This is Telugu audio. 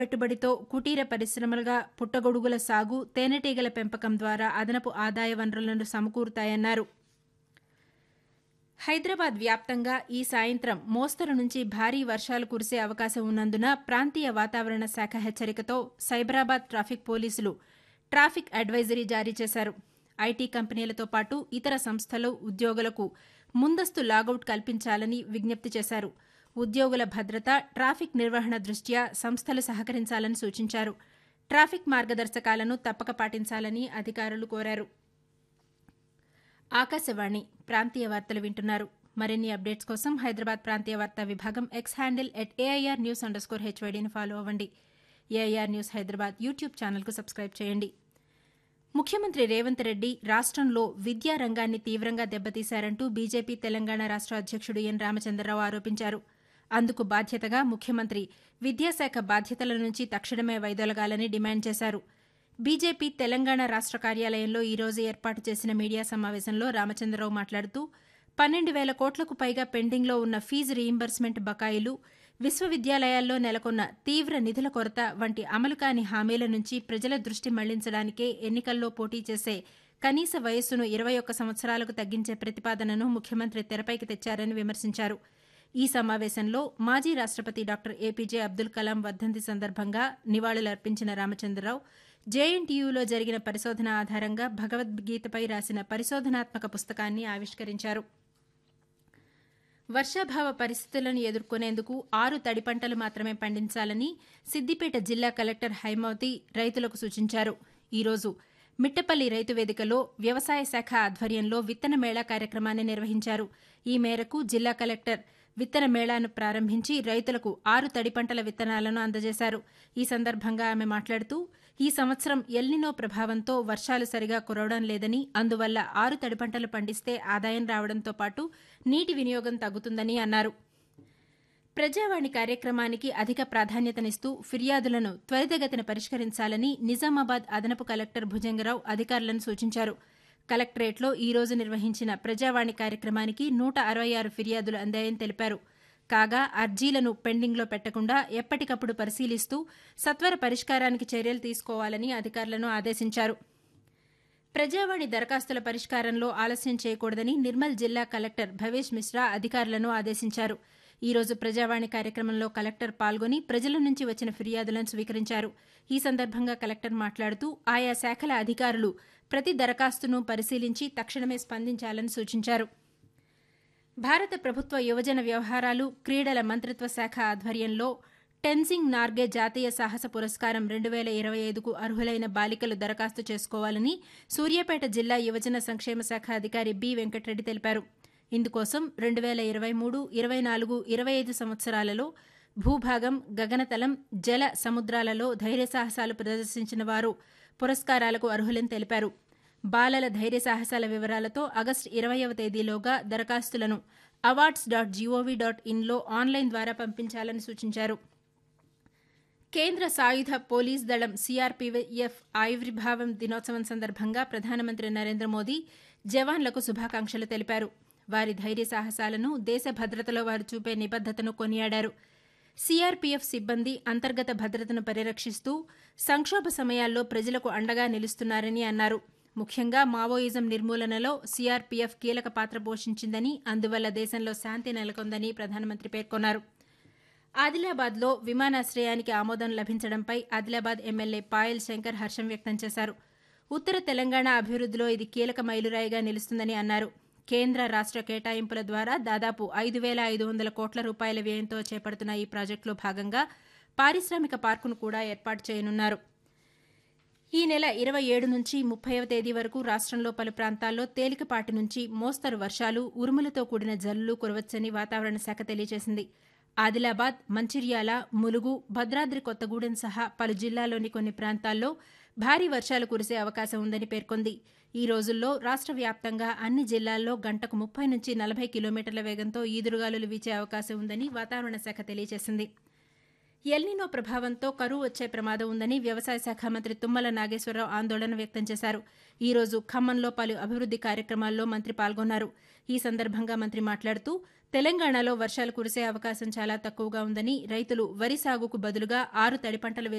పెట్టుబడితో కుటీర పరిశ్రమలుగా పుట్టగొడుగుల సాగు, తేనెటీగల పెంపకం ద్వారా అదనపు ఆదాయ వనరులను సమకూరుతాయన్నారు. హైదరాబాద్ వ్యాప్తంగా ఈ సాయంత్రం మోస్తరు నుంచి భారీ వర్షాలు కురిసే అవకాశం ఉన్నందున ప్రాంతీయ వాతావరణ శాఖ హెచ్చరికతో సైబరాబాద్ ట్రాఫిక్ పోలీసులు ట్రాఫిక్ అడ్వైజరీ జారీ చేశారు. ఐటీ కంపెనీలతో పాటు ఇతర సంస్థలు ఉద్యోగులకు ముందస్తు లాగౌట్ కల్పించాలని విజ్ఞప్తి చేశారు. ఉద్యోగుల భద్రత, ట్రాఫిక్ నిర్వహణ దృష్ట్యా సంస్థలు సహకరించాలని సూచించారు. ట్రాఫిక్ మార్గదర్శకాలను తప్పక పాటించాలని అధికారులు కోరారు. ఆకాశవాణి ప్రాంతీయ వార్తలు వింటున్నారు. మరిన్ని అప్డేట్స్ కోసం హైదరాబాద్ ప్రాంతీయ వార్తా విభాగం ఎక్స్ హ్యాండిల్ @AIRnews_HYDని ఫాలో అవ్వండి. ఏఐఆర్ న్యూస్ హైదరాబాద్ యూట్యూబ్ ఛానల్కు సబ్స్క్రైబ్ చేయండి. ముఖ్యమంత్రి రేవంత్ రెడ్డి రాష్ట్రంలో విద్యా రంగాన్ని తీవ్రంగా దెబ్బతీశారంటూ బీజేపీ తెలంగాణ రాష్ట్ర అధ్యక్షుడు ఎన్ రామచంద్రరావు ఆరోపించారు. అందుకు బాధ్యతగా ముఖ్యమంత్రి విద్యాశాఖ బాధ్యతల నుంచి తక్షణమే వైదొలగాలని డిమాండ్ చేశారు. బీజేపీ తెలంగాణ రాష్ట్ర కార్యాలయంలో ఈ రోజు ఏర్పాటు చేసిన మీడియా సమావేశంలో రామచంద్రరావు మాట్లాడుతూ 12,000 కోట్లకు పైగా పెండింగ్లో ఉన్న ఫీజు రీయింబర్స్మెంట్ బకాయిలు, విశ్వవిద్యాలయాల్లో నెలకొన్న తీవ్ర నిధుల కొరత వంటి అమలు కాని హామీల నుంచి ప్రజల దృష్టి మళ్లించడానికే ఎన్నికల్లో పోటీ చేసే కనీస వయస్సును 21 సంవత్సరాలకు తగ్గించే ప్రతిపాదనను ముఖ్యమంత్రి తెరపైకి తెచ్చారని విమర్శించారు. ఈ సమావేశంలో మాజీ రాష్టపతి డాక్టర్ ఏపీజే అబ్దుల్ కలాం వర్ధంతి సందర్భంగా నివాళులర్పించిన రామచంద్రరావు జేఎన్టీయూలో జరిగిన పరిశోధన ఆధారంగా భగవద్గీతపై రాసిన పరిశోధనాత్మక పుస్తకాన్ని ఆవిష్కరించారు. వర్షాభావ పరిస్థితులను ఎదుర్కొనేందుకు 6 తడి పంటలు మాత్రమే పండించాలని సిద్దిపేట జిల్లా కలెక్టర్ హైమావతి రైతులకు సూచించారు. ఈ రోజు మిట్టపల్లి రైతు వేదికలో వ్యవసాయ శాఖ ఆధ్వర్యంలో విత్తన మేళా కార్యక్రమాన్ని నిర్వహించారు. ఈ మేరకు జిల్లా కలెక్టర్ విత్తన మేళాను ప్రారంభించి రైతులకు 6 తడి పంటల విత్తనాలను అందజేశారు. ఈ సందర్భంగా ఆమె మాట్లాడుతూ ఈ సంవత్సరం ఎల్నినో ప్రభావంతో వర్షాలు సరిగా కురవడం లేదని, అందువల్ల 6 తడి పంటలు పండిస్తే ఆదాయం రావడంతో పాటు నీటి వినియోగం తగ్గుతుందని అన్నారు. ప్రజావాణి కార్యక్రమానికి అధిక ప్రాధాన్యతనిస్తూ ఫిర్యాదులను త్వరితగతిన పరిష్కరించాలని నిజామాబాద్ అదనపు కలెక్టర్ భుజంగరావు అధికారులను సూచించారు. కలెక్టరేట్లో ఈ రోజు నిర్వహించిన ప్రజావాణి కార్యక్రమానికి 166 ఫిర్యాదులు అందాయని తెలిపారు. కాగా అర్జీలను పెండింగ్లో పెట్టకుండా ఎప్పటికప్పుడు పరిశీలిస్తూ సత్వర పరిష్కారానికి చర్యలు తీసుకోవాలని అధికారులను ఆదేశించారు. ప్రజావాణి దరఖాస్తుల పరిష్కారంలో ఆలస్యం చేయకూడదని నిర్మల్ జిల్లా కలెక్టర్ భవేష్ మిశ్రా అధికారులను ఆదేశించారు. ఈ రోజు ప్రజావాణి కార్యక్రమంలో కలెక్టర్ పాల్గొని ప్రజల నుంచి వచ్చిన ఫిర్యాదులను స్వీకరించారు. ఈ సందర్భంగా కలెక్టర్ మాట్లాడుతూ ఆయా శాఖల అధికారులు ప్రతి దరఖాస్తును పరిశీలించి తక్షణమే స్పందించాలని సూచించారు. భారత ప్రభుత్వ యువజన వ్యవహారాలు, క్రీడల మంత్రిత్వ శాఖ ఆధ్వర్యంలో టెన్జింగ్ నార్గే జాతీయ సాహస పురస్కారం 2025కు అర్హులైన బాలికలు దరఖాస్తు చేసుకోవాలని సూర్యాపేట జిల్లా యువజన సంక్షేమ శాఖ అధికారి బి వెంకటరెడ్డి తెలిపారు. ఇందుకోసం 2023, 24, 25 సంవత్సరాలలో భూభాగం, గగనతలం, జల, సముద్రాలలో ధైర్యసాహసాలు ప్రదర్శించిన వారు పురస్కారాలకు అర్హులని తెలిపారు. బాలల ధైర్య సాహసాల వివరాలతో ఆగస్టు 20వ తేదీలోగా దరఖాస్తులను awards.gov.inలో ఆన్లైన్ ద్వారా పంపించాలని సూచించారు. కేంద్ర సాయుధ పోలీస్ దళం సీఆర్పీఎఫ్ ఆవిర్భావం దినోత్సవం సందర్భంగా ప్రధానమంత్రి నరేంద్ర మోదీ జవాన్లకు శుభాకాంక్షలు తెలిపారు. వారి ధైర్య సాహసాలను, దేశ భద్రతలో వారు చూపే నిబద్దతను కొనియాడారు. సీఆర్పీఎఫ్ సిబ్బంది అంతర్గత భద్రతను పరిరక్షిస్తూ సంక్షోభ సమయాల్లో ప్రజలకు అండగా నిలుస్తున్నారని అన్నారు. ముఖ్యంగా మావోయిజం నిర్మూలనలో సీఆర్పీఎఫ్ కీలక పాత్ర పోషించిందని, అందువల్ల దేశంలో శాంతి నెలకొందని ప్రధానమంత్రి పేర్కొన్నారు. ఆదిలాబాద్లో విమానాశ్రయానికి ఆమోదం లభించడంపై ఆదిలాబాద్ ఎమ్మెల్యే పాయల్ శంకర్ హర్షం వ్యక్తం చేశారు. ఉత్తర తెలంగాణ అభివృద్దిలో ఇది కీలక మైలురాయిగా నిలుస్తుందని అన్నారు. కేంద్ర రాష్ట్ర కేటాయింపుల ద్వారా దాదాపు 5,500 కోట్ల రూపాయల వ్యయంతో చేపడుతున్న ఈ ప్రాజెక్టులో భాగంగా పారిశ్రామిక పార్కును కూడా ఏర్పాటు చేయనున్నారు. ఈ నెల 27 నుంచి 30వ తేదీ వరకు రాష్ట్రంలో పలు ప్రాంతాల్లో తేలికపాటి నుంచి మోస్తరు వర్షాలు, ఉరుములతో కూడిన జల్లులు కురవచ్చని వాతావరణ శాఖ తెలియజేసింది. ఆదిలాబాద్, మంచిర్యాల, ములుగు, భద్రాద్రి కొత్తగూడెం సహా పలు జిల్లాల్లోని కొన్ని ప్రాంతాల్లో భారీ వర్షాలు కురిసే అవకాశం ఉందని పేర్కొంది. ఈ రోజుల్లో రాష్ట్ర వ్యాప్తంగా అన్ని జిల్లాల్లో గంటకు 30 నుంచి 40 కిలోమీటర్ల వేగంతో ఈదురుగాలులు వీచే అవకాశం ఉందని వాతావరణ శాఖ తెలియజేసింది. ఎల్నినో ప్రభావంతో కరువు వచ్చే ప్రమాదం ఉందని వ్యవసాయ శాఖ మంత్రి తుమ్మల నాగేశ్వరరావు ఆందోళన వ్యక్తం చేశారు. ఈ రోజు ఖమ్మంలో పలు అభివృద్ది కార్యక్రమాల్లో మంత్రి పాల్గొన్నారు. ఈ సందర్భంగా మంత్రి మాట్లాడుతూ తెలంగాణలో వర్షాలు కురిసే అవకాశం చాలా తక్కువగా ఉందని రైతులు వరి సాగుకు బదులుగా 6 తడి పంటలు